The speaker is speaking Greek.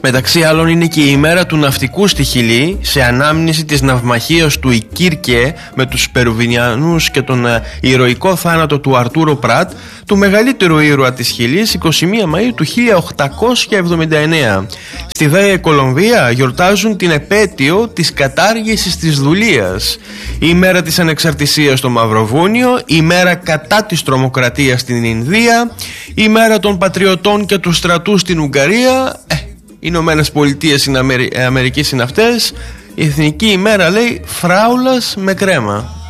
Μεταξύ άλλων είναι και η ημέρα του ναυτικού στη Χιλή, σε ανάμνηση της ναυμαχίας του Ικίρκε με τους Περουβινιανούς και τον ηρωικό θάνατο του Αρτούρο Πράτ, του μεγαλύτερου ήρωα της Χιλής, 21 Μαΐου του 1879. Στη δε Κολομβία γιορτάζουν την επέτειο της κατάργησης της δουλείας, η ημέρα της ανεξαρτησίας στο Μαυροβούνιο, η ημέρα κατά της τρομοκρατίας στην Ινδία, η ημέρα των πατριωτών και του στρατού στην Ουγγαρία. Οι Ηνωμένες Πολιτείες Αμερικής είναι αυτές. Η εθνική ημέρα, λέει, φράουλας με κρέμα.